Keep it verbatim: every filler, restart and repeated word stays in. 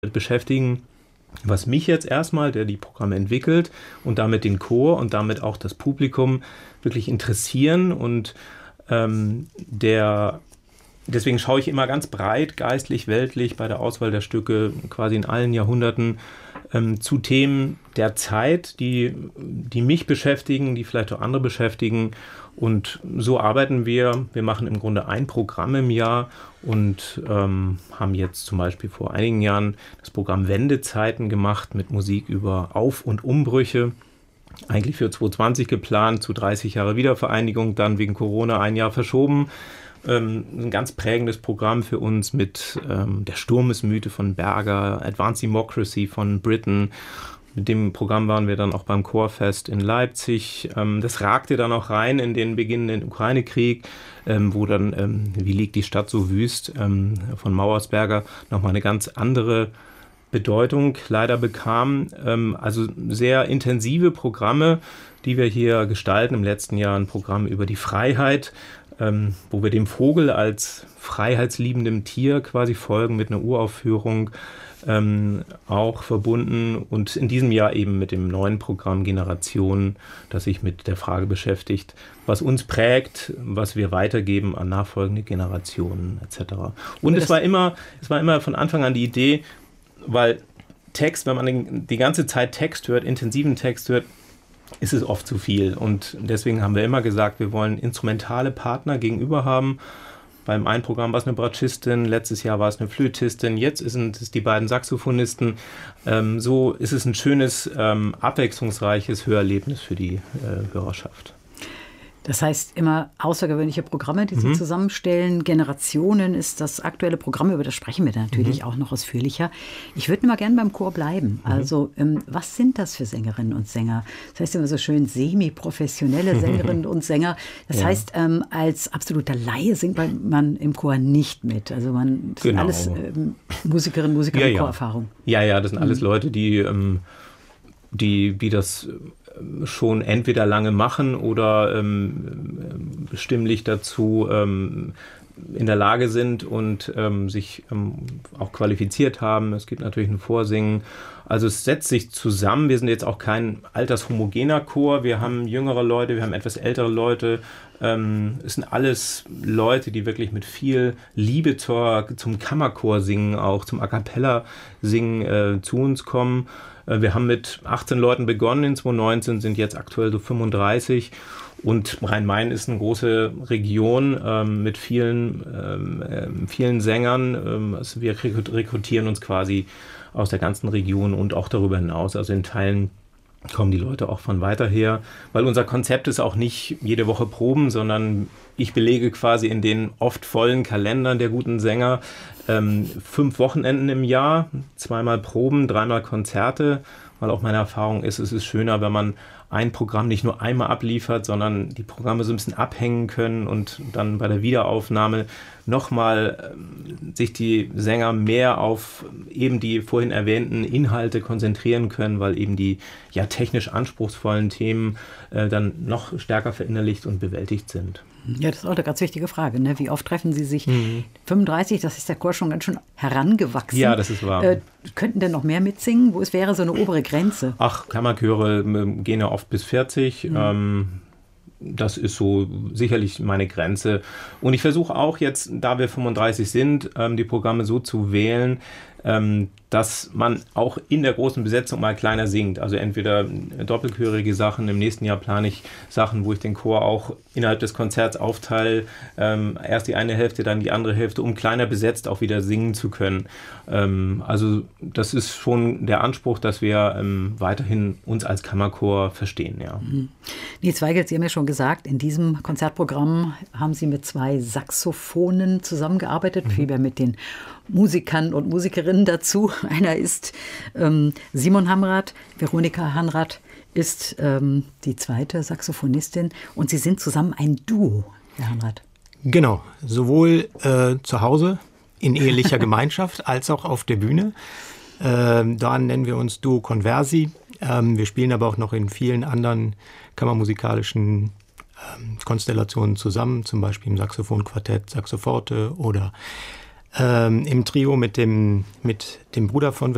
beschäftigen, was mich jetzt erstmal, der die Programme entwickelt und damit den Chor und damit auch das Publikum wirklich interessieren. Und ähm, der, deswegen schaue ich immer ganz breit, geistlich, weltlich bei der Auswahl der Stücke quasi in allen Jahrhunderten ähm, zu Themen der Zeit, die, die mich beschäftigen, die vielleicht auch andere beschäftigen. Und so arbeiten wir. Wir machen im Grunde ein Programm im Jahr und ähm, haben jetzt zum Beispiel vor einigen Jahren das Programm Wendezeiten gemacht mit Musik über Auf- und Umbrüche. Eigentlich für zwanzig zwanzig geplant, zu dreißig Jahre Wiedervereinigung, dann wegen Corona ein Jahr verschoben. Ähm, ein ganz prägendes Programm für uns mit ähm, der Sturmesmythe von Berger, Advanced Democracy von Britten. Mit dem Programm waren wir dann auch beim Chorfest in Leipzig. Ähm, das ragte dann auch rein in den beginnenden Ukraine-Krieg, ähm, wo dann ähm, Wie liegt die Stadt so wüst ähm, von Mauersberger nochmal eine ganz andere Bedeutung leider bekam. Ähm, also sehr intensive Programme, die wir hier gestalten. Im letzten Jahr ein Programm über die Freiheit, ähm, wo wir dem Vogel als freiheitsliebendem Tier quasi folgen mit einer Uraufführung. Ähm, auch verbunden und in diesem Jahr eben mit dem neuen Programm Generationen, das sich mit der Frage beschäftigt, was uns prägt, was wir weitergeben an nachfolgende Generationen et cetera. Und es war immer, es war immer von Anfang an die Idee, weil Text, wenn man den, die ganze Zeit Text hört, intensiven Text hört, ist es oft zu viel. Und deswegen haben wir immer gesagt, wir wollen instrumentale Partner gegenüber haben. Beim einen Programm war es eine Bratschistin, letztes Jahr war es eine Flötistin, jetzt sind es die beiden Saxophonisten. Ähm, so ist es ein schönes, ähm, abwechslungsreiches Hörerlebnis für die äh, Hörerschaft. Das heißt immer außergewöhnliche Programme, die Sie Mhm. zusammenstellen. Generationen ist das aktuelle Programm, über das sprechen wir natürlich mhm. auch noch ausführlicher. Ich würde mal gerne beim Chor bleiben. Mhm. Also ähm, was sind das für Sängerinnen und Sänger? Das heißt immer so schön semi-professionelle Sängerinnen und Sänger. Das ja. heißt, ähm, als absoluter Laie singt man im Chor nicht mit. Also man, das genau. sind alles ähm, Musikerinnen, Musiker ja, mit ja. Chorerfahrung. Ja, ja, das sind alles mhm. Leute, die, ähm, die, die das schon entweder lange machen oder ähm, stimmlich dazu ähm, in der Lage sind und ähm, sich ähm, auch qualifiziert haben. Es gibt natürlich ein Vorsingen. Also es setzt sich zusammen. Wir sind jetzt auch kein altershomogener Chor. Wir haben jüngere Leute, wir haben etwas ältere Leute. Ähm, es sind alles Leute, die wirklich mit viel Liebe zur, zum Kammerchor singen, auch zum A Cappella singen äh, zu uns kommen. Wir haben mit achtzehn Leuten begonnen in zwanzig neunzehn, sind jetzt aktuell so fünfunddreißig. Und Rhein-Main ist eine große Region ähm, mit vielen, ähm, vielen Sängern. Ähm, also wir rekrutieren uns quasi aus der ganzen Region und auch darüber hinaus. Also in Teilen kommen die Leute auch von weiter her, weil unser Konzept ist auch nicht jede Woche Proben, sondern ich belege quasi in den oft vollen Kalendern der guten Sänger ähm, fünf Wochenenden im Jahr, zweimal Proben, dreimal Konzerte, weil auch meine Erfahrung ist, es ist schöner, wenn man ein Programm nicht nur einmal abliefert, sondern die Programme so ein bisschen abhängen können und dann bei der Wiederaufnahme nochmal ähm, sich die Sänger mehr auf eben die vorhin erwähnten Inhalte konzentrieren können, weil eben die ja technisch anspruchsvollen Themen äh, dann noch stärker verinnerlicht und bewältigt sind. Ja, das ist auch eine ganz wichtige Frage. Ne? Wie oft treffen Sie sich? Mhm. fünfunddreißig, das ist der Chor schon ganz schön herangewachsen. Ja, das ist wahr. Äh, könnten denn noch mehr mitsingen? Wo es wäre so eine obere Grenze? Ach, Kammerchöre äh, gehen ja oft bis vierzig. Mhm. Ähm, das ist so sicherlich meine Grenze. Und ich versuche auch jetzt, da wir fünfunddreißig sind, ähm, die Programme so zu wählen, ähm, dass man auch in der großen Besetzung mal kleiner singt. Also entweder doppelchörige Sachen, im nächsten Jahr plane ich Sachen, wo ich den Chor auch innerhalb des Konzerts aufteile, ähm, erst die eine Hälfte, dann die andere Hälfte, um kleiner besetzt auch wieder singen zu können. Ähm, also das ist schon der Anspruch, dass wir ähm, weiterhin uns als Kammerchor verstehen. Ja. Mhm. Nils Weigelt, Sie haben ja schon gesagt, in diesem Konzertprogramm haben Sie mit zwei Saxophonen zusammengearbeitet, mhm. vielmehr mit den Musikern und Musikerinnen dazu. Einer ist ähm, Simon Hamrath, Veronika Hanrath ist ähm, die zweite Saxophonistin und Sie sind zusammen ein Duo, Herr Hanrath. Genau, sowohl äh, zu Hause in ehelicher Gemeinschaft als auch auf der Bühne. Ähm, da nennen wir uns Duo Conversi. Ähm, wir spielen aber auch noch in vielen anderen kammermusikalischen ähm, Konstellationen zusammen, zum Beispiel im Saxophonquartett, Saxoforte oder ähm, im Trio mit dem, mit dem Bruder von